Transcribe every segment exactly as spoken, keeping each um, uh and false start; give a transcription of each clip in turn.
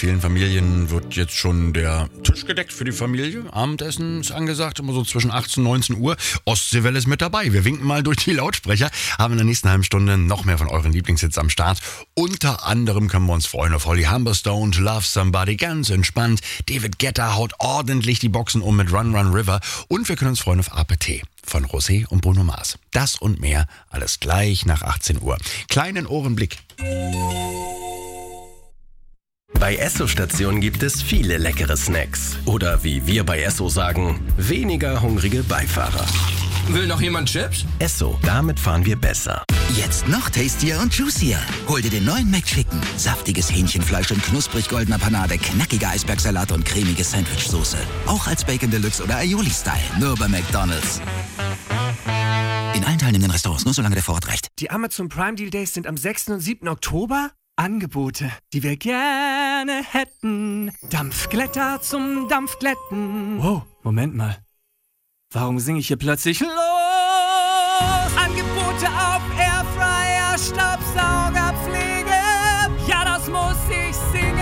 vielen Familien wird jetzt schon der Tisch gedeckt für die Familie. Abendessen ist angesagt, immer so zwischen achtzehn und neunzehn Uhr. Ostseewelle ist mit dabei. Wir winken mal durch die Lautsprecher. Haben in der nächsten halben Stunde noch mehr von euren Lieblingshits am Start. Unter anderem können wir uns freuen auf Holly Humberstone, Love Somebody, ganz entspannt. David Guetta haut ordentlich die Boxen um mit Run Run River. Und wir können uns freuen auf A P T von Rosé und Bruno Mars. Das und mehr, alles gleich nach achtzehn Uhr. Kleinen Ohrenblick. Bei Esso-Stationen gibt es viele leckere Snacks. Oder wie wir bei Esso sagen, weniger hungrige Beifahrer. Will noch jemand Chips? Esso, damit fahren wir besser. Jetzt noch tastier und juicier. Hol dir den neuen McChicken. Saftiges Hähnchenfleisch in knusprig goldener Panade, knackige Eisbergsalat und cremige Sandwichsoße. Auch als Bacon Deluxe oder Aioli-Style. Nur bei McDonald's. In allen teilnehmenden Restaurants, nur solange der Vorrat reicht. Die Amazon Prime Deal Days sind am sechsten und siebten Oktober. Angebote, die wir gerne hätten. Dampfglätter zum Dampfglätten. Wow, Moment mal. Warum singe ich hier plötzlich los? Angebote auf Airfryer, Staubsaugerpflege. Ja, das muss ich singen.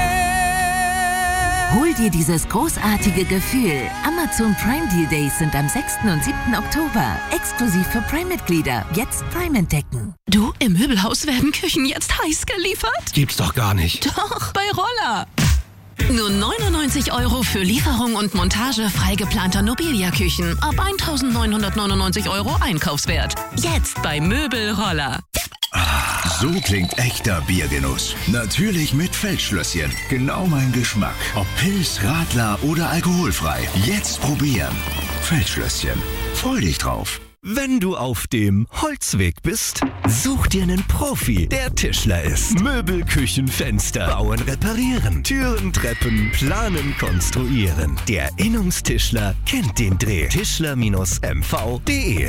Hol dir dieses großartige Gefühl. Amazon Prime Deal Days sind am sechsten und siebten Oktober. Exklusiv für Prime-Mitglieder. Jetzt Prime entdecken. Du, im Möbelhaus werden Küchen jetzt heiß geliefert? Gibt's doch gar nicht. Doch, bei Roller. Nur neunundneunzig Euro für Lieferung und Montage frei geplanter Nobilia-Küchen. Ab eintausendneunhundertneunundneunzig Euro Einkaufswert. Jetzt bei Möbelroller. So klingt echter Biergenuss. Natürlich mit Feldschlösschen. Genau mein Geschmack. Ob Pils, Radler oder alkoholfrei. Jetzt probieren. Feldschlösschen. Freu dich drauf. Wenn du auf dem Holzweg bist, such dir einen Profi, der Tischler ist. Möbel, Küchen, Fenster, bauen, reparieren, Türen, Treppen, planen, konstruieren. Der Innungstischler kennt den Dreh. Tischler M V punkt de.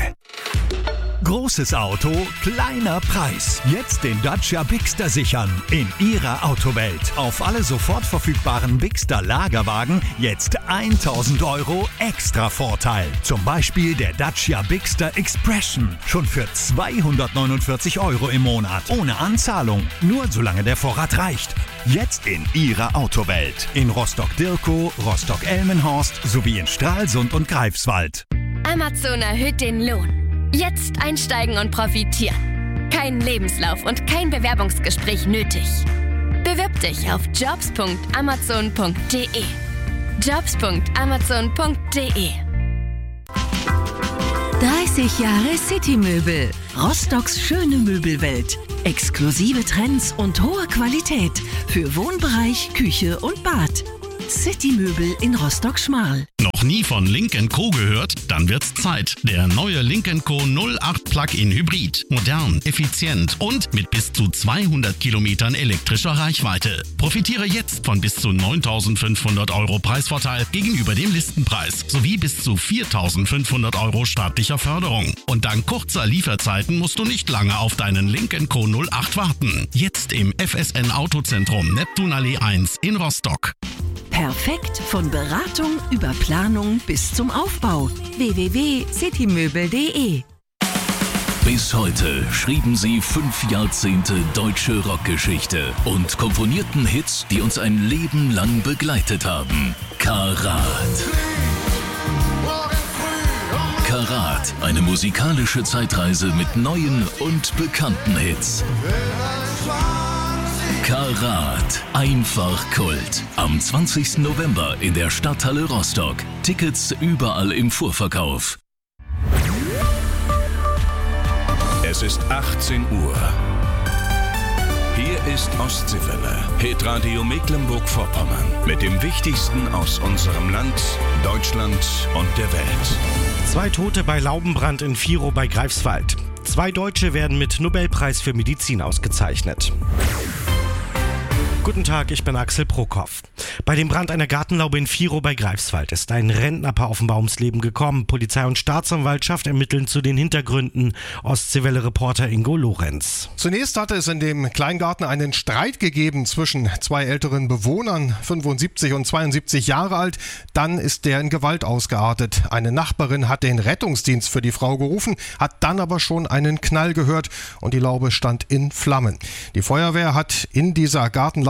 Großes Auto, kleiner Preis. Jetzt den Dacia Bigster sichern. In Ihrer Autowelt. Auf alle sofort verfügbaren Bigster Lagerwagen jetzt tausend Euro extra Vorteil. Zum Beispiel der Dacia Bigster Expression. Schon für zweihundertneunundvierzig Euro im Monat. Ohne Anzahlung. Nur solange der Vorrat reicht. Jetzt in Ihrer Autowelt. In Rostock-Dirkow, Rostock-Elmenhorst sowie in Stralsund und Greifswald. Amazon erhöht den Lohn. Jetzt einsteigen und profitieren. Kein Lebenslauf und kein Bewerbungsgespräch nötig. Bewirb dich auf jobs punkt amazon punkt de. jobs punkt amazon punkt de. dreißig Jahre Citymöbel. Rostocks schöne Möbelwelt. Exklusive Trends und hohe Qualität für Wohnbereich, Küche und Bad. Citymöbel in Rostock-Schmarl. Noch nie von Lynk and Co gehört? Dann wird's Zeit. Der neue Lynk and Co null acht Plug-in Hybrid. Modern, effizient und mit bis zu zweihundert Kilometern elektrischer Reichweite. Profitiere jetzt von bis zu neuntausendfünfhundert Euro Preisvorteil gegenüber dem Listenpreis sowie bis zu viertausendfünfhundert Euro staatlicher Förderung. Und dank kurzer Lieferzeiten musst du nicht lange auf deinen Lynk and Co null acht warten. Jetzt im F S N Autozentrum Neptunallee eins in Rostock. Perfekt von Beratung über Planung bis zum Aufbau. w w w punkt citymöbel punkt de. Bis heute schrieben sie fünf Jahrzehnte deutsche Rockgeschichte und komponierten Hits, die uns ein Leben lang begleitet haben. Karat. Karat, eine musikalische Zeitreise mit neuen und bekannten Hits. Karat, einfach Kult. Am zwanzigsten November in der Stadthalle Rostock. Tickets überall im Vorverkauf. Es ist achtzehn Uhr. Hier ist Ostseewelle, Hitradio Mecklenburg-Vorpommern. Mit dem Wichtigsten aus unserem Land, Deutschland und der Welt. Zwei Tote bei Laubenbrand in Virow bei Greifswald. Zwei Deutsche werden mit Nobelpreis für Medizin ausgezeichnet. Guten Tag, ich bin Axel Prokop. Bei dem Brand einer Gartenlaube in Virow bei Greifswald ist ein Rentnerpaar offenbar ums Leben gekommen. Polizei und Staatsanwaltschaft ermitteln zu den Hintergründen. Ostseewelle-Reporter Ingo Lorenz. Zunächst hatte es in dem Kleingarten einen Streit gegeben zwischen zwei älteren Bewohnern, fünfundsiebzig und zweiundsiebzig Jahre alt. Dann ist der in Gewalt ausgeartet. Eine Nachbarin hat den Rettungsdienst für die Frau gerufen, hat dann aber schon einen Knall gehört und die Laube stand in Flammen. Die Feuerwehr hat in dieser Gartenlaube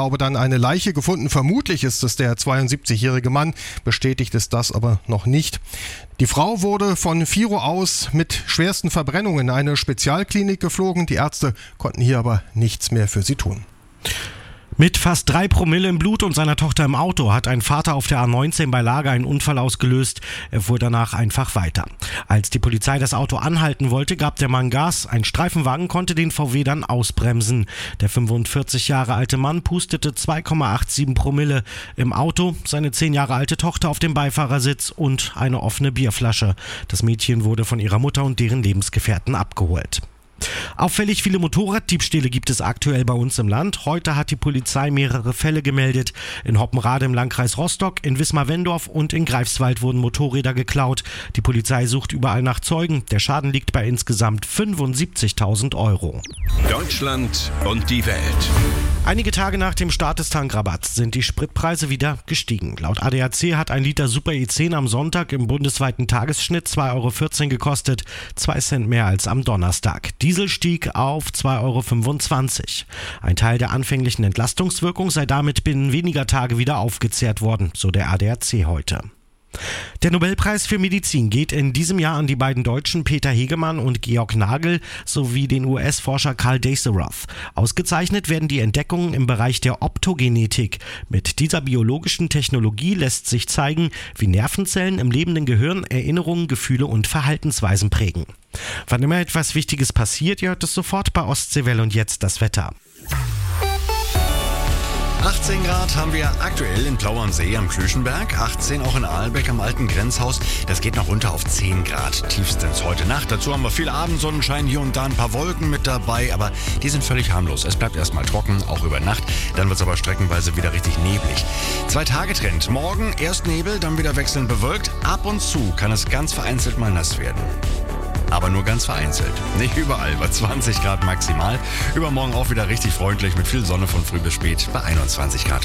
Gartenlaube dann eine Leiche gefunden. Vermutlich ist es der zweiundsiebzigjährige Mann, bestätigt ist das aber noch nicht. Die Frau wurde von Viro aus mit schwersten Verbrennungen in eine Spezialklinik geflogen. Die Ärzte konnten hier aber nichts mehr für sie tun. Mit fast drei Promille im Blut und seiner Tochter im Auto hat ein Vater auf der A neunzehn bei Lager einen Unfall ausgelöst. Er fuhr danach einfach weiter. Als die Polizei das Auto anhalten wollte, gab der Mann Gas. Ein Streifenwagen konnte den V W dann ausbremsen. Der fünfundvierzig Jahre alte Mann pustete zwei Komma siebenundachtzig Promille im Auto, seine zehn Jahre alte Tochter auf dem Beifahrersitz und eine offene Bierflasche. Das Mädchen wurde von ihrer Mutter und deren Lebensgefährten abgeholt. Auffällig viele Motorraddiebstähle gibt es aktuell bei uns im Land. Heute hat die Polizei mehrere Fälle gemeldet. In Hoppenrade im Landkreis Rostock, in Wismar-Wendorf und in Greifswald wurden Motorräder geklaut. Die Polizei sucht überall nach Zeugen. Der Schaden liegt bei insgesamt fünfundsiebzigtausend Euro. Deutschland und die Welt. Einige Tage nach dem Start des Tankrabatts sind die Spritpreise wieder gestiegen. Laut A D A C hat ein Liter Super E zehn am Sonntag im bundesweiten Tagesschnitt zwei Euro vierzehn gekostet, zwei Cent mehr als am Donnerstag. Diesel stieg auf zwei Euro fünfundzwanzig. Ein Teil der anfänglichen Entlastungswirkung sei damit binnen weniger Tage wieder aufgezehrt worden, so der A D A C heute. Der Nobelpreis für Medizin geht in diesem Jahr an die beiden Deutschen Peter Hegemann und Georg Nagel sowie den U S-Forscher Carl Daceroth. Ausgezeichnet werden die Entdeckungen im Bereich der Optogenetik. Mit dieser biologischen Technologie lässt sich zeigen, wie Nervenzellen im lebenden Gehirn Erinnerungen, Gefühle und Verhaltensweisen prägen. Wann immer etwas Wichtiges passiert, ihr hört es sofort bei Ostseewelle und jetzt das Wetter. achtzehn Grad haben wir aktuell in Plau am See am Klüschenberg, achtzehn auch in Ahlbeck am alten Grenzhaus. Das geht noch runter auf zehn Grad, tiefstens heute Nacht. Dazu haben wir viel Abendsonnenschein, hier und da ein paar Wolken mit dabei, aber die sind völlig harmlos. Es bleibt erstmal trocken, auch über Nacht, dann wird es aber streckenweise wieder richtig neblig. Zwei-Tage-Trend, morgen erst Nebel, dann wieder wechselnd bewölkt. Ab und zu kann es ganz vereinzelt mal nass werden. Aber nur ganz vereinzelt. Nicht überall, bei zwanzig Grad maximal. Übermorgen auch wieder richtig freundlich mit viel Sonne von früh bis spät bei einundzwanzig Grad.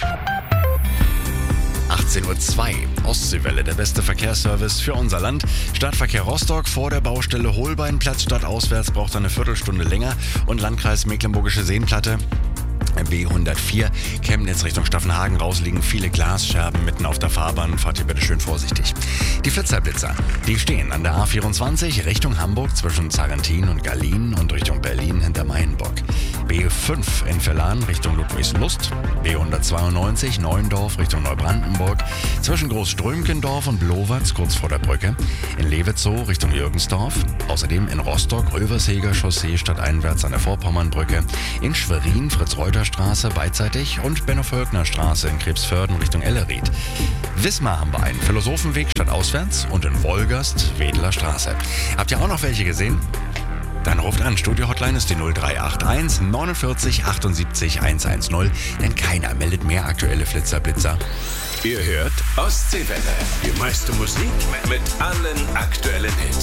achtzehn Uhr zwei, Ostseewelle, der beste Verkehrsservice für unser Land. Stadtverkehr Rostock vor der Baustelle Holbeinplatz stadtauswärts braucht eine Viertelstunde länger und Landkreis Mecklenburgische Seenplatte. B hundertvier, Chemnitz Richtung Staffenhagen raus liegen viele Glasscherben mitten auf der Fahrbahn. Fahrt ihr bitte schön vorsichtig. Die Flitzerblitzer, die stehen an der A vierundzwanzig Richtung Hamburg zwischen Zarentin und Gallien und Richtung Berlin hinter Mayenburg. B fünf in Verlan Richtung Ludwigslust. B hundertzweiundneunzig Neuendorf Richtung Neubrandenburg zwischen Großströmkendorf und Blowatz kurz vor der Brücke. In Lewitzow Richtung Jürgensdorf. Außerdem in Rostock Röversheger Chaussee stadteinwärts an der Vorpommernbrücke. In Schwerin Fritz-Reuter Straße beidseitig und Benno-Völkner-Straße in Krebsförden Richtung Ellerried. Wismar haben wir einen Philosophenweg stadtauswärts und in Wolgast Wedler Straße. Habt ihr auch noch welche gesehen? Dann ruft an. Studio-Hotline ist die null drei acht eins neunundvierzig achtundsiebzig hundertzehn, denn keiner meldet mehr aktuelle Flitzerblitzer. Ihr hört Ostseewelle. Die meiste Musik mit allen aktuellen Hits.